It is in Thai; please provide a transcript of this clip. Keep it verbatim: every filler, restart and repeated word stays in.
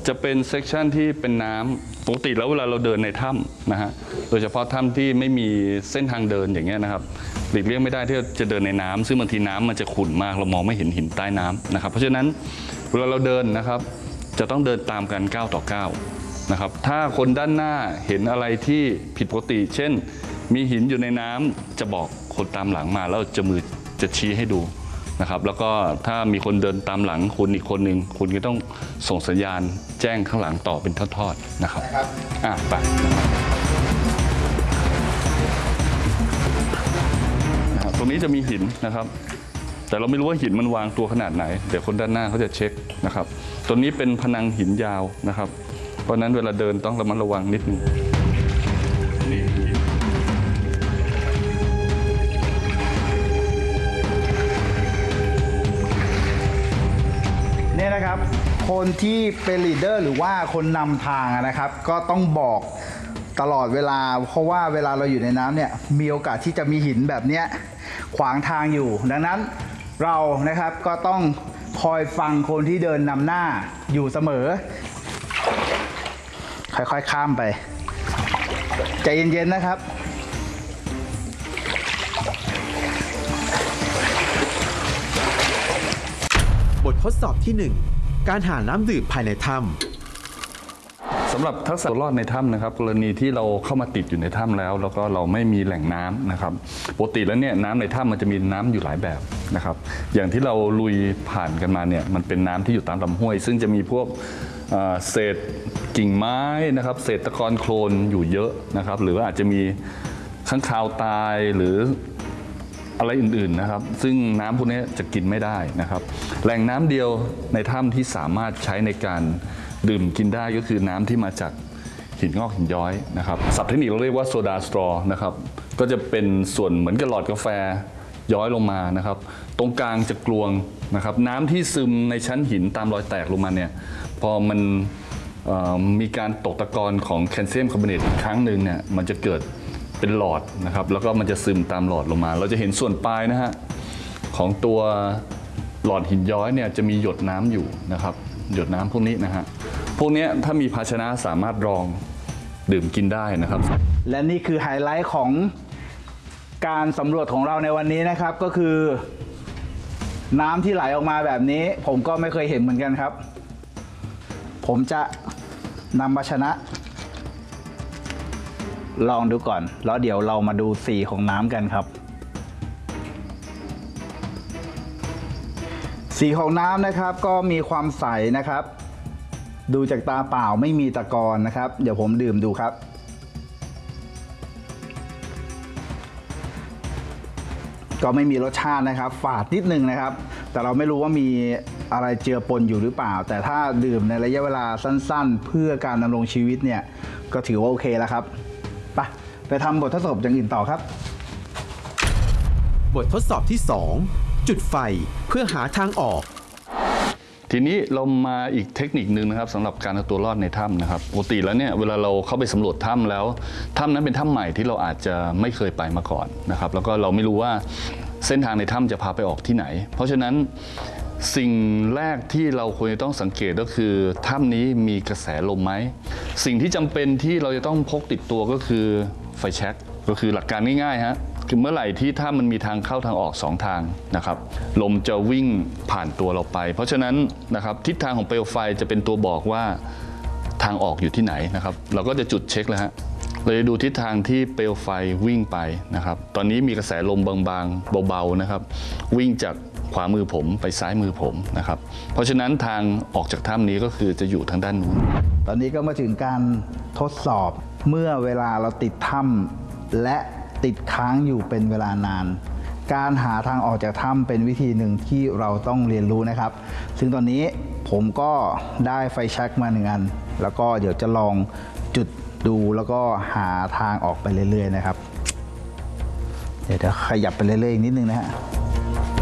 จะเป็นเซกชันที่เป็นน้ำปกติแล้วเวลาเราเดินในถ้ำนะฮะโดยเฉพาะถ้ำที่ไม่มีเส้นทางเดินอย่างเงี้ยนะครับหลีกเลี่ยงไม่ได้ที่จะเดินในน้ำซึ่งบางทีน้ำมันจะขุ่นมากเรามองไม่เห็นหินใต้น้ำนะครับเพราะฉะนั้นเวลาเราเดินนะครับจะต้องเดินตามกันก้าวต่อก้าวนะครับถ้าคนด้านหน้าเห็นอะไรที่ผิดปกติเช่นมีหินอยู่ในน้ำจะบอกคนตามหลังมาแล้วจะมือจะชี้ให้ดูนะครับแล้วก็ถ้ามีคนเดินตามหลังคุณอีกคนหนึ่งคุณก็ต้องส่งสัญญาณแจ้งข้างหลังต่อเป็นทอดๆนะครับอ่ะไปนะครับตรงนี้จะมีหินนะครับแต่เราไม่รู้ว่าหินมันวางตัวขนาดไหนเดี๋ยวคนด้านหน้าเขาจะเช็คนะครับตัวนี้เป็นพนังหินยาวนะครับเพราะนั้นเวลาเดินต้องระมัดระวังนิดนึงนี่นะครับคนที่เป็นลีดเดอร์หรือว่าคนนำทางนะครับก็ต้องบอกตลอดเวลาเพราะว่าเวลาเราอยู่ในน้ำเนี่ยมีโอกาสที่จะมีหินแบบนี้ขวางทางอยู่ดังนั้นเรานะครับก็ต้องคอยฟังคนที่เดินนำหน้าอยู่เสมอค่อยๆข้ามไปใจเย็นๆนะครับบททดสอบที่หนึ่งการหาน้ำดื่มภายในถ้ำสำหรับทักษะรอดในถ้ำนะครับกรณีที่เราเข้ามาติดอยู่ในถ้ำแล้วแล้วก็เราไม่มีแหล่งน้ำนะครับปกติแล้วเนี่ยน้ำในถ้ำมันจะมีน้ำอยู่หลายแบบนะครับอย่างที่เราลุยผ่านกันมาเนี่ยมันเป็นน้ำที่อยู่ตามลำห้วยซึ่งจะมีพวกเศษกิ่งไม้นะครับเศษตะกอนโคลนอยู่เยอะนะครับหรือว่าอาจจะมีค้างคาวตายหรืออะไรอื่นๆนะครับซึ่งน้ำพวกนี้จะกินไม่ได้นะครับแหล่งน้ำเดียวในถ้ำที่สามารถใช้ในการดื่มกินได้ก็คือน้ำที่มาจากหินงอกหินย้อยนะครับศัพท์เทคนิคเราเรียกว่าโซดาสตรอนะครับก็จะเป็นส่วนเหมือนกับหลอดกาแฟย้อยลงมานะครับตรงกลางจะกลวงนะครับน้ำที่ซึมในชั้นหินตามรอยแตกลงมาเนี่ยพอมันมีการตกตะกอนของแคลเซียมคาร์บอเนตอีกครั้งหนึ่งเนี่ยมันจะเกิดเป็นหลอดนะครับแล้วก็มันจะซึมตามหลอดลงมาเราจะเห็นส่วนปลายนะฮะของตัวหลอดหินย้อยเนี่ยจะมีหยดน้ำอยู่นะครับหยดน้ำพวกนี้นะฮะพวกนี้ถ้ามีภาชนะสามารถรองดื่มกินได้นะครับและนี่คือไฮไลท์ของการสำรวจของเราในวันนี้นะครับก็คือน้ำที่ไหลออกมาแบบนี้ผมก็ไม่เคยเห็นเหมือนกันครับผมจะนำภาชนะลองดูก่อนแล้วเดี๋ยวเรามาดูสีของน้ำกันครับสีของน้ำนะครับก็มีความใสนะครับดูจากตาเปล่าไม่มีตะกอนนะครับเดี๋ยวผมดื่มดูครับก็ไม่มีรสชาตินะครับฝาดนิดนึงนะครับแต่เราไม่รู้ว่ามีอะไรเจือปนอยู่หรือเปล่าแต่ถ้าดื่มในระยะเวลาสั้นๆเพื่อการดำรงชีวิตเนี่ยก็ถือว่าโอเคแล้วครับไปไปทำบททดสอบอย่างอื่นต่อครับบททดสอบที่สองจุดไฟเพื่อหาทางออกทีนี้เรามาอีกเทคนิคนึงนะครับสำหรับการเอาตัวรอดในถ้ำนะครับปกติแล้วเนี่ยเวลาเราเข้าไปสำรวจถ้ำแล้วถ้ำนั้นเป็นถ้ำใหม่ที่เราอาจจะไม่เคยไปมาก่อนนะครับแล้วก็เราไม่รู้ว่าเส้นทางในถ้ำจะพาไปออกที่ไหนเพราะฉะนั้นสิ่งแรกที่เราควรจะต้องสังเกตก็คือถ้ำนี้มีกระแสลมไหมสิ่งที่จำเป็นที่เราจะต้องพกติดตัวก็คือไฟแช็กก็คือหลักการง่ายๆฮะคือเมื่อไหร่ที่ถ้ามันมีทางเข้าทางออกสองทางนะครับลมจะวิ่งผ่านตัวเราไปเพราะฉะนั้นนะครับทิศทางของเปลวไฟจะเป็นตัวบอกว่าทางออกอยู่ที่ไหนนะครับเราก็จะจุดเช็คแล้วฮะเราจะดูทิศทางที่เปลวไฟวิ่งไปนะครับตอนนี้มีกระแสลมบางๆเบาๆนะครับวิ่งจากขวามือผมไปซ้ายมือผมนะครับเพราะฉะนั้นทางออกจากถ้ำนี้ก็คือจะอยู่ทางด้านนู้นตอนนี้ก็มาถึงการทดสอบเมื่อเวลาเราติดถ้ำและติดค้างอยู่เป็นเวลานานการหาทางออกจากถ้ำเป็นวิธีหนึ่งที่เราต้องเรียนรู้นะครับซึ่งตอนนี้ผมก็ได้ไฟแช็กมาหนึ่งอันแล้วก็เดี๋ยวจะลองจุดดูแล้วก็หาทางออกไปเรื่อยๆนะครับเดี๋ยวจะขยับไปเรื่อยๆนิดนึงนะฮะ